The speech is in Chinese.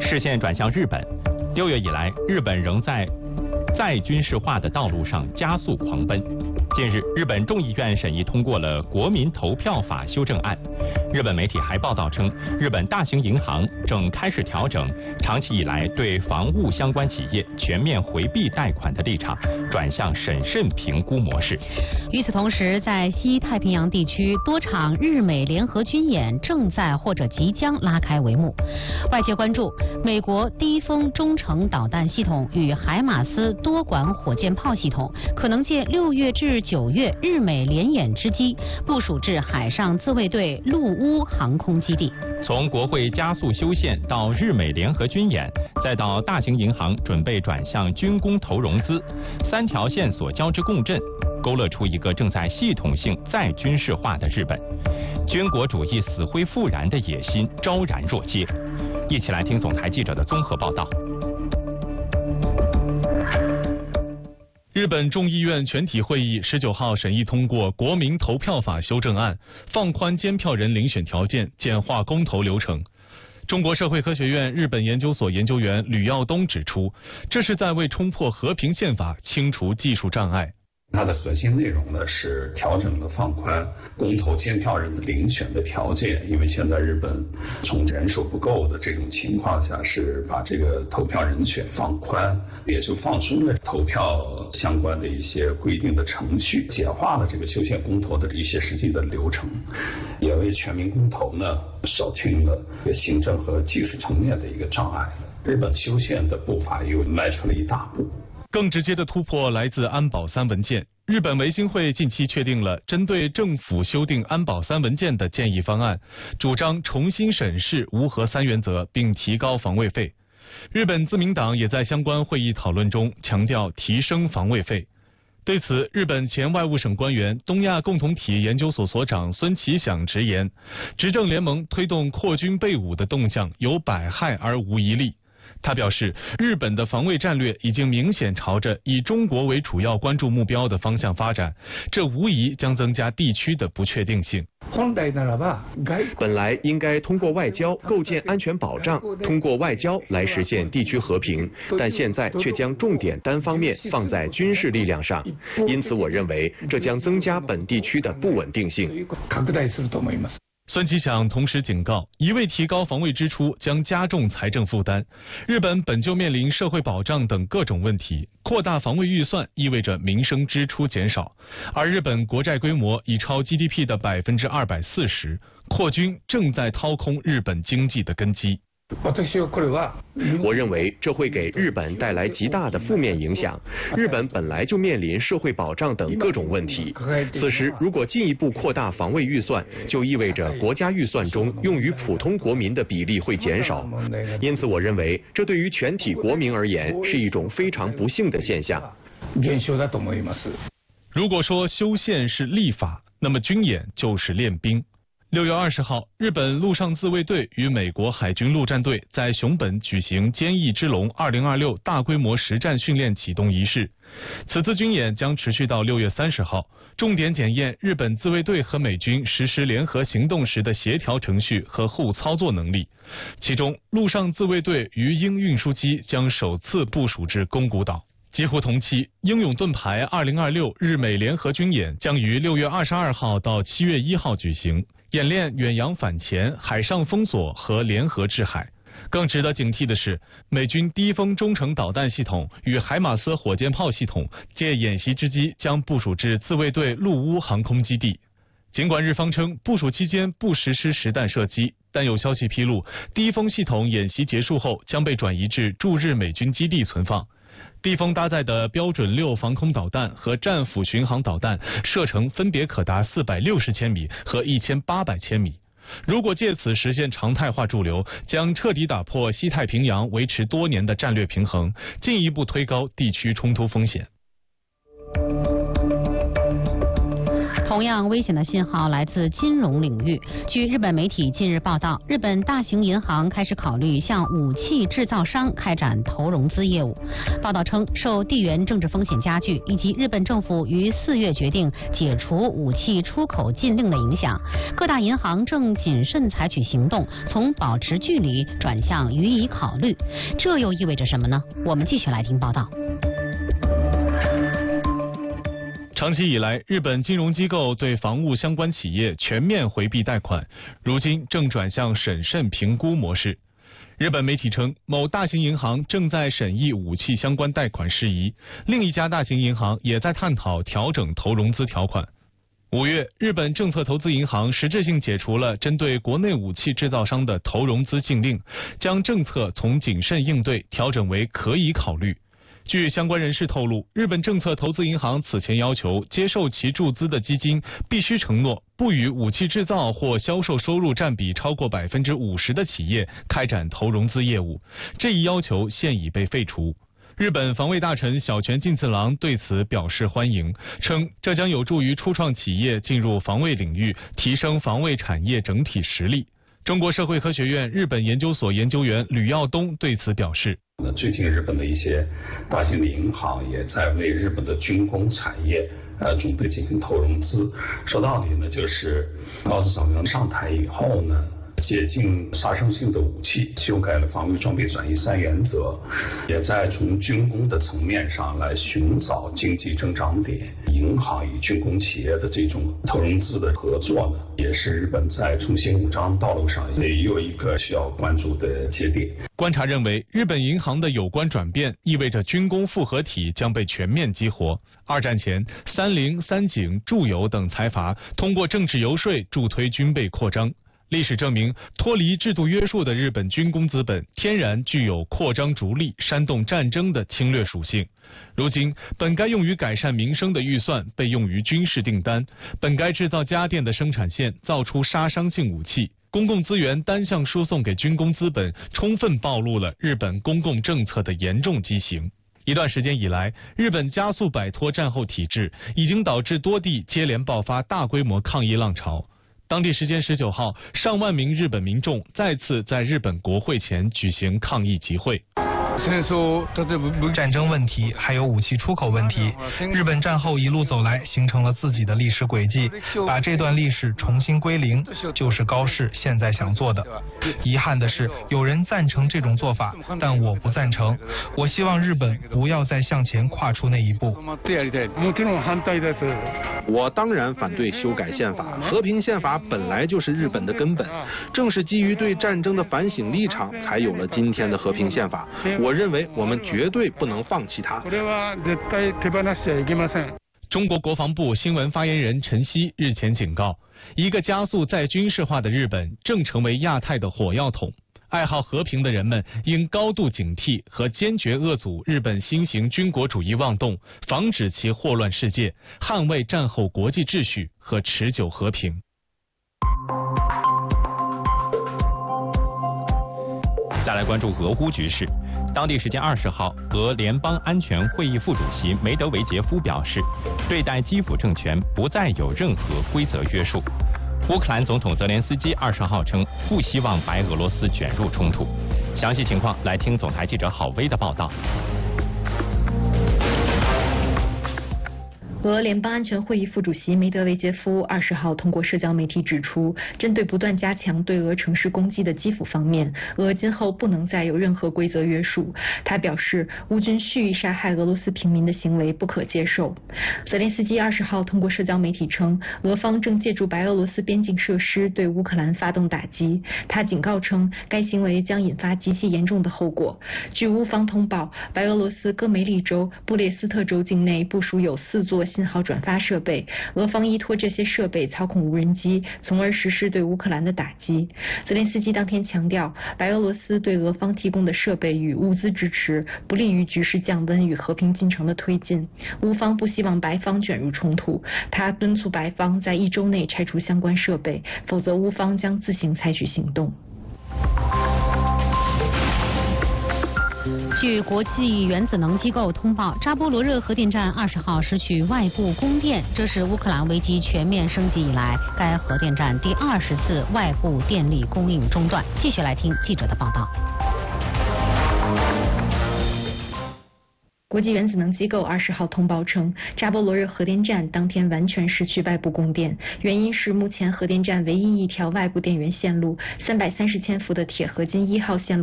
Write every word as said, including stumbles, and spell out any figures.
视线转向日本，六月以来，日本仍在再军事化的道路上加速狂奔。近日，日本众议院审议通过了国民投票法修正案。日本媒体还报道称，日本大型银行正开始调整长期以来对房屋相关企业全面回避贷款的立场，转向审慎评估模式。 与此同时，在西太平洋地区，多场日美联合军演正在或者即将拉开帷幕。外界关注美国低风中程导弹系统与海马斯多管火箭炮系统可能借六月至九月日美联演之机部署至海上自卫队陆乌航空基地。 从国会加速修宪到日美联合军演，再到大型银行准备转向军工投融资，三条线索交织共振，勾勒出一个正在系统性再军事化的日本。军国主义死灰复燃的野心昭然若揭。一起来听总台记者的综合报道。 日本众议院全体会议十九号审议通过《国民投票法》修正案，放宽监票人遴选条件，简化公投流程。中国社会科学院日本研究所研究员吕耀东指出，这是在为冲破和平宪法清除技术障碍。 它的核心内容呢是调整了放宽公投监票人的遴选的条件，因为现在日本从人手不够的这种情况下，是把这个投票人选放宽，也就放松了投票相关的一些规定的程序，简化了这个修宪公投的一些实际的流程，也为全民公投呢扫清了行政和技术层面的一个障碍。日本修宪的步伐又迈出了一大步。 更直接的突破来自安保三文件。日本维新会近期确定了针对政府修订安保三文件的建议方案，主张重新审视无核三原则，并提高防卫费。日本自民党也在相关会议讨论中强调提升防卫费。对此，日本前外务省官员、东亚共同体研究所所长孙其响直言，执政联盟推动扩军备武的动向有百害而无一利。他表示，日本的防卫战略已经明显朝着以中国为主要关注目标的方向发展，这无疑将增加地区的不确定性。 本来应该通过外交构建安全保障，通过外交来实现地区和平，但现在却将重点单方面放在军事力量上，因此我认为这将增加本地区的不稳定性。 孙其响同时警告，一味提高防卫支出将加重财政负担。日本本就面临社会保障等各种问题，扩大防卫预算意味着民生支出减少，而日本国债规模已超 G D P 的百分之二百四十，扩军正在掏空日本经济的根基。 我认为这会给日本带来极大的负面影响。日本本来就面临社会保障等各种问题，此时如果进一步扩大防卫预算，就意味着国家预算中用于普通国民的比例会减少。因此，我认为这对于全体国民而言是一种非常不幸的现象。 如果说修宪是立法，那么军演就是练兵。六月二十号，日本陆上自卫队与美国海军陆战队在熊本举行坚毅之龙二零二六大规模实战训练启动仪式。此次军演将持续到六月三十号，重点检验日本自卫队和美军实施联合行动时的协调程序和互操作能力。其中，陆上自卫队鱼鹰运输机将首次部署至宫古岛。几乎同期，英勇盾牌二零二六日美联合军演将于六月二十二号到七月一号举行。演练远洋反潜、海上封锁和联合制海。更值得警惕的是，美军低风中程导弹系统与海马斯火箭炮系统借演习之机将部署至自卫队陆乌航空基地。尽管日方称部署期间不实施实弹射击，但有消息披露，低风系统演习结束后将被转移至驻日美军基地存放。低风搭载的标准六防空导弹和战斧巡航导弹射程分别可达四百六十千米和一千八百千米。如果借此实现常态化驻留，将彻底打破西太平洋维持多年的战略平衡，进一步推高地区冲突风险。 同样危险的信号来自金融领域。据日本媒体近日报道，日本大型银行开始考虑向武器制造商开展投融资业务。报道称，受地缘政治风险加剧以及日本政府于四月决定解除武器出口禁令的影响，各大银行正谨慎采取行动，从保持距离转向予以考虑。这又意味着什么呢？我们继续来听报道。 长期以来，日本金融机构对房屋相关企业全面回避贷款，如今正转向审慎评估模式。日本媒体称，某大型银行正在审议武器相关贷款事宜，另一家大型银行也在探讨调整投融资条款。五月，日本政策投资银行实质性解除了针对国内武器制造商的投融资禁令，将政策从谨慎应对调整为可以考虑。据相关人士透露，日本政策投资银行此前要求接受其注资的基金必须承诺不与武器制造或销售收入占比超过百分之五十的企业开展投融资业务，这一要求现已被废除。日本防卫大臣小泉进次郎对此表示欢迎，称这将有助于初创企业进入防卫领域，提升防卫产业整体实力。中国社会科学院日本研究所研究员吕耀东对此表示， 那最近日本的一些大型的银行也在为日本的军工产业呃准备进行投融资。说到底呢，就是高市早苗上台以后呢，解禁杀伤性的武器，修改了防卫装备转移三原则，也在从军工的层面上来寻找经济增长点。银行与军工企业的这种投融资的合作呢，也是日本在重新武装道路上也有一个需要关注的节点。 观察认为，日本银行的有关转变意味着军工复合体将被全面激活。二战前，三菱、三井、住友等财阀通过政治游说助推军备扩张。历史证明，脱离制度约束的日本军工资本天然具有扩张逐利、煽动战争的侵略属性。如今，本该用于改善民生的预算被用于军事订单，本该制造家电的生产线造出杀伤性武器，公共资源单向输送给军工资本，充分暴露了日本公共政策的严重畸形。一段时间以来，日本加速摆脱战后体制，已经导致多地接连爆发大规模抗议浪潮。当地时间十九号，上万名日本民众再次在日本国会前举行抗议集会。 战争问题还有武器出口问题，日本战后一路走来，形成了自己的历史轨迹，把这段历史重新归零，就是高市现在想做的。遗憾的是，有人赞成这种做法，但我不赞成。我希望日本不要再向前跨出那一步。 我当然反对修改宪法，和平宪法本来就是日本的根本，正是基于对战争的反省立场，才有了今天的和平宪法。我认为我们绝对不能放弃它。 中国国防部新闻发言人陈希日前警告，一个加速再军事化的日本正成为亚太的火药桶。爱好和平的人们应高度警惕和坚决遏阻日本新型军国主义妄动，防止其祸乱世界，捍卫战后国际秩序和持久和平。 再来关注俄乌局势。当地时间二十号，俄联邦安全会议副主席梅德韦杰夫表示，对待基辅政权不再有任何规则约束。乌克兰总统泽连斯基二十号称，不希望白俄罗斯卷入冲突。详细情况来听总台记者郝薇的报道。 俄联邦安全会议副主席梅德韦杰夫二十号通过社交媒体指出，针对不断加强对俄城市攻击的基辅方面，俄今后不能再有任何规则约束。他表示，乌军蓄意杀害俄罗斯平民的行为不可接受。泽连斯基二十号通过社交媒体称，俄方正借助白俄罗斯边境设施对乌克兰发动打击。他警告称，该行为将引发极其严重的后果。据乌方通报，白俄罗斯戈梅利州、布列斯特州境内部署有四座信号转发设备，俄方依托这些设备操控无人机，从而实施对乌克兰的打击。泽连斯基当天强调，白俄罗斯对俄方提供的设备与物资支持不利于局势降温与和平进程的推进。乌方不希望白方卷入冲突，他敦促白方在一周内拆除相关设备，否则乌方将自行采取行动。 据国际原子能机构通报，扎波罗热核电站二十号失去外部供电，这是乌克兰危机全面升级以来该核电站第二十次外部电力供应中断。继续来听记者的报道。 国际原子能机构二十号通报称，扎波罗热核电站当天完全失去外部供电，原因是目前核电站唯一一条外部电源线路三百三十千伏的铁合金一号线路